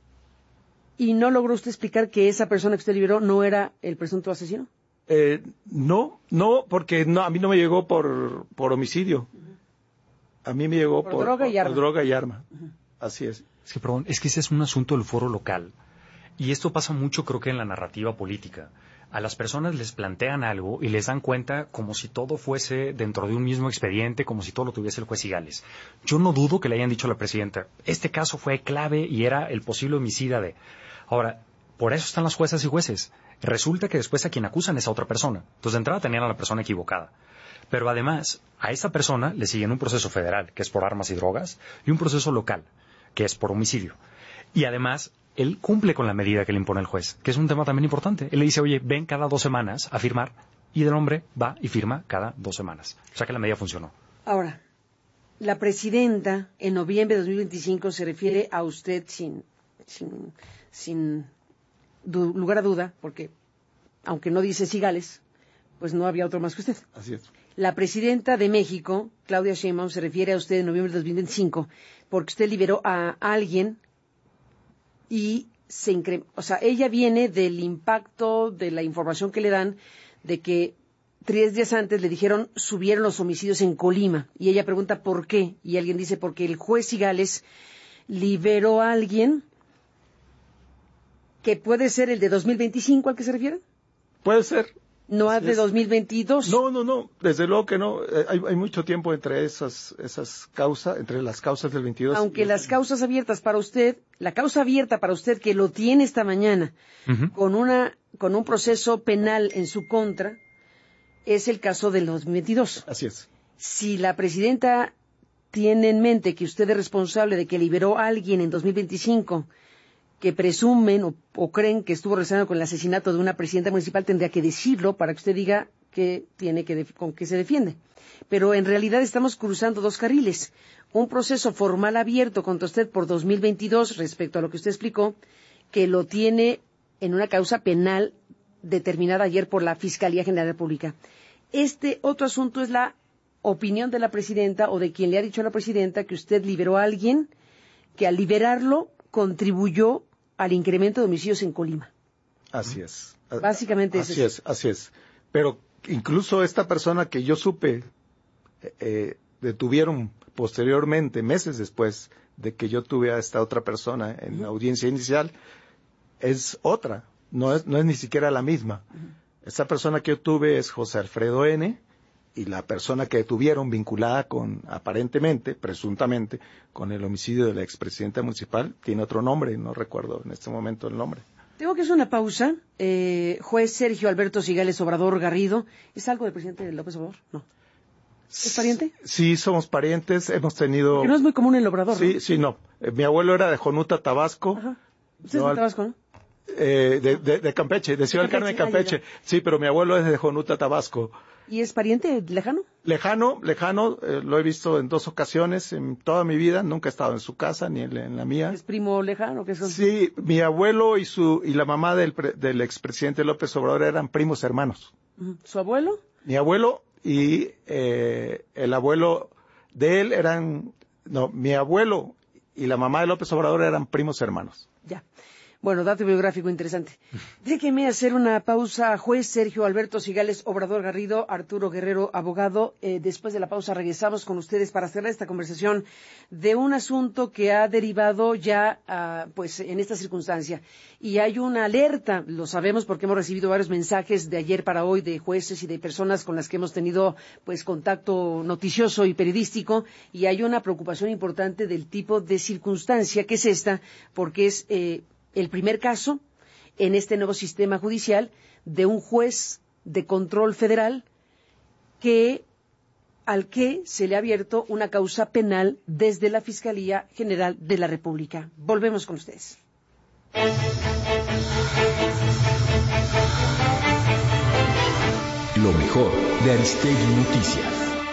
¿Y no logró usted explicar que esa persona que usted liberó no era el presunto asesino? Eh, no, no, porque no, a mí no me llegó por, por homicidio. A mí me llegó Por por, droga y por- por arma. droga y arma. Así es. Es que, perdón, es que ese es un asunto del foro local. Y esto pasa mucho, creo que en la narrativa política. A las personas les plantean algo y les dan cuenta como si todo fuese dentro de un mismo expediente, como si todo lo tuviese el juez Cigales. Yo no dudo que le hayan dicho a la presidenta, este caso fue clave y era el posible homicida de... Ahora, por eso están las juezas y jueces. Resulta que después a quien acusan es a otra persona. Entonces, de entrada tenían a la persona equivocada. Pero además, a esa persona le siguen un proceso federal, que es por armas y drogas, y un proceso local, que es por homicidio. Y además, él cumple con la medida que le impone el juez, que es un tema también importante. Él le dice, oye, ven cada dos semanas a firmar, y el hombre va y firma cada dos semanas. O sea que la medida funcionó. Ahora, la presidenta en noviembre de dos mil veinticinco se refiere a usted sin, sin, sin du- lugar a duda, porque aunque no dice Cigales, pues no había otro más que usted. Así es. La presidenta de México, Claudia Sheinbaum, se refiere a usted en noviembre de dos mil veinticinco porque usted liberó a alguien y se incre- o sea, ella viene del impacto de la información que le dan de que tres días antes le dijeron subieron los homicidios en Colima y ella pregunta por qué y alguien dice porque el juez Cigales liberó a alguien que puede ser el de dos mil veinticinco al que se refiere. Puede ser, No Así de es. dos mil veintidós. No, no, no, desde luego que no. Eh, hay, hay mucho tiempo entre esas esas causas, entre las causas del veintidós. Aunque y... las causas abiertas para usted, la causa abierta para usted que lo tiene esta mañana, uh-huh. con una con un proceso penal en su contra, es el caso del dos mil veintidós. Así es. Si la presidenta tiene en mente que usted es responsable de que liberó a alguien en dos mil veinticinco que presumen o, o creen que estuvo relacionado con el asesinato de una presidenta municipal, tendría que decirlo para que usted diga que tiene que def- con qué se defiende. Pero en realidad estamos cruzando dos carriles. Un proceso formal abierto contra usted por dos mil veintidós respecto a lo que usted explicó, que lo tiene en una causa penal determinada ayer por la Fiscalía General de la República. Este otro asunto es la opinión de la presidenta o de quien le ha dicho a la presidenta que usted liberó a alguien que al liberarlo contribuyó al incremento de homicidios en Colima. Así es. Básicamente así es es, así es. Pero incluso esta persona que yo supe eh, detuvieron posteriormente, meses después de que yo tuve a esta otra persona en la audiencia inicial, es otra, no es, no es ni siquiera la misma. Uh-huh. Esta persona que yo tuve es José Alfredo N., y la persona que detuvieron vinculada con, aparentemente, presuntamente, con el homicidio de la expresidenta municipal, tiene otro nombre, no recuerdo en este momento el nombre. Tengo que hacer una pausa. Eh, juez Sergio Alberto Cigales Obrador Garrido, ¿es algo del presidente López Obrador? No. ¿Es pariente? Sí, somos parientes, hemos tenido... Que no es muy común el Obrador, Sí, ¿no? sí, no. Eh, mi abuelo era de Jonuta, Tabasco. Ajá. ¿Usted no, es de Tabasco, no? Eh, de, de, de Campeche, de Ciudad del Carmen, Campeche. Sí, pero mi abuelo es de Jonuta, Tabasco. ¿Y es pariente lejano? Lejano, lejano, eh, lo he visto en dos ocasiones en toda mi vida, nunca he estado en su casa ni en, en la mía. ¿Es primo lejano? ¿Qué son? Sí, mi abuelo y su y la mamá del, pre, del expresidente López Obrador eran primos hermanos. ¿Su abuelo? Mi abuelo y eh, el abuelo de él eran, no, mi abuelo y la mamá de López Obrador eran primos hermanos. Ya. Bueno, dato biográfico interesante. Déjeme hacer una pausa. Juez Sergio Alberto Cigales Obrador Garrido, Arturo Guerrero, abogado. Eh, después de la pausa regresamos con ustedes para cerrar esta conversación de un asunto que ha derivado ya, uh, pues, en esta circunstancia. Y hay una alerta, lo sabemos porque hemos recibido varios mensajes de ayer para hoy de jueces y de personas con las que hemos tenido, pues, contacto noticioso y periodístico. Y hay una preocupación importante del tipo de circunstancia que es esta, porque es... Eh, el primer caso en este nuevo sistema judicial de un juez de control federal que al que se le ha abierto una causa penal desde la Fiscalía General de la República. Volvemos con ustedes. Lo mejor de Aristegui Noticias.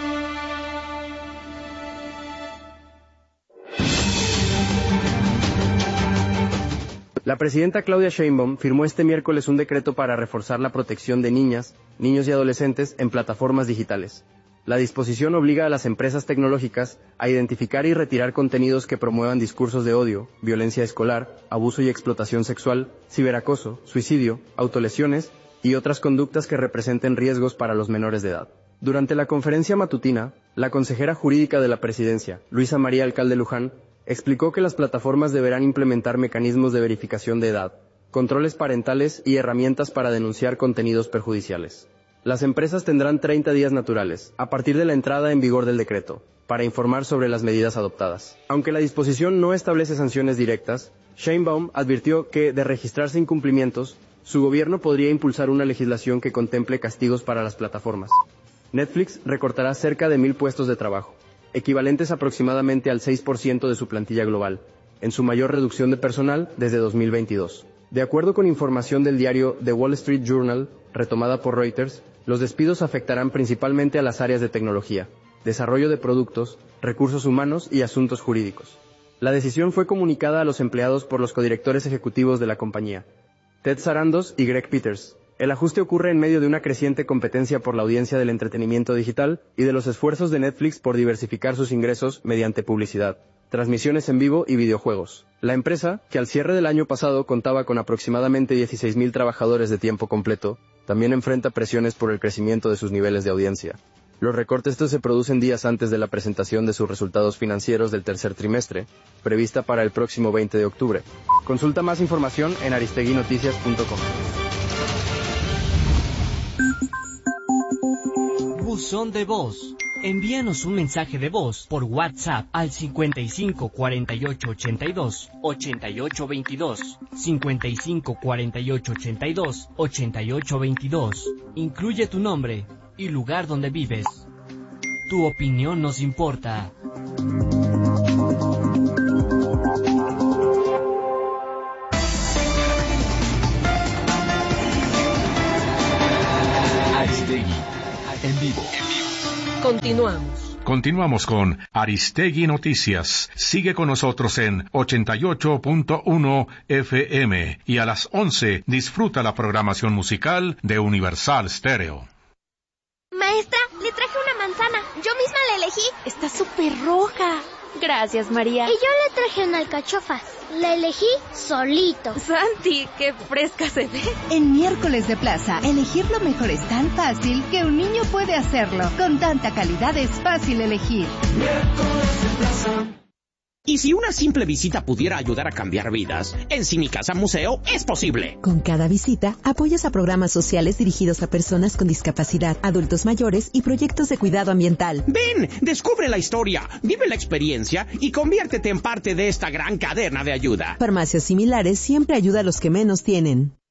La presidenta Claudia Sheinbaum firmó este miércoles un decreto para reforzar la protección de niñas, niños y adolescentes en plataformas digitales. La disposición obliga a las empresas tecnológicas a identificar y retirar contenidos que promuevan discursos de odio, violencia escolar, abuso y explotación sexual, ciberacoso, suicidio, autolesiones y otras conductas que representen riesgos para los menores de edad. Durante la conferencia matutina, la consejera jurídica de la presidencia, Luisa María Alcalde Luján, explicó que las plataformas deberán implementar mecanismos de verificación de edad, controles parentales y herramientas para denunciar contenidos perjudiciales. Las empresas tendrán treinta días naturales, a partir de la entrada en vigor del decreto, para informar sobre las medidas adoptadas. Aunque la disposición no establece sanciones directas, Sheinbaum advirtió que, de registrarse incumplimientos, su gobierno podría impulsar una legislación que contemple castigos para las plataformas. Netflix recortará cerca de mil puestos de trabajo, equivalentes aproximadamente al seis por ciento de su plantilla global, en su mayor reducción de personal desde dos mil veintidós. De acuerdo con información del diario The Wall Street Journal, retomada por Reuters, los despidos afectarán principalmente a las áreas de tecnología, desarrollo de productos, recursos humanos y asuntos jurídicos. La decisión fue comunicada a los empleados por los codirectores ejecutivos de la compañía, Ted Sarandos y Greg Peters. El ajuste ocurre en medio de una creciente competencia por la audiencia del entretenimiento digital y de los esfuerzos de Netflix por diversificar sus ingresos mediante publicidad, transmisiones en vivo y videojuegos. La empresa, que al cierre del año pasado contaba con aproximadamente dieciséis mil trabajadores de tiempo completo, también enfrenta presiones por el crecimiento de sus niveles de audiencia. Los recortes estos se producen días antes de la presentación de sus resultados financieros del tercer trimestre, prevista para el próximo veinte de octubre. Consulta más información en aristegui noticias punto com. Buzón de voz. Envíanos un mensaje de voz por WhatsApp al cincuenta y cinco cuarenta y ocho ochenta y dos ochenta y ocho veintidós, cincuenta y cinco cuarenta y ocho ochenta y dos ochenta y ocho veintidós. Incluye tu nombre y lugar donde vives. Tu opinión nos importa. Aristegui, en vivo. Continuamos. Continuamos con Aristegui Noticias. Sigue con nosotros en ochenta y ocho punto uno F M y a las once disfruta la programación musical de Universal Stereo. Maestra, le traje una manzana. Yo misma la elegí. Está súper roja. Gracias, María. Y yo le traje una alcachofa. La elegí solito. Santi, qué fresca se ve. En Miércoles de Plaza, elegir lo mejor es tan fácil que un niño puede hacerlo. Con tanta calidad es fácil elegir. Miércoles de Plaza. Y si una simple visita pudiera ayudar a cambiar vidas, en Cinicasa Museo es posible. Con cada visita, apoyas a programas sociales dirigidos a personas con discapacidad, adultos mayores y proyectos de cuidado ambiental. Ven, descubre la historia, vive la experiencia y conviértete en parte de esta gran cadena de ayuda. Farmacias Similares siempre ayuda a los que menos tienen.